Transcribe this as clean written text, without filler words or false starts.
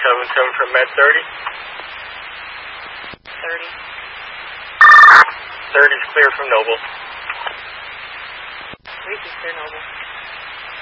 777 from Med 30. 30. 30 is clear from Noble.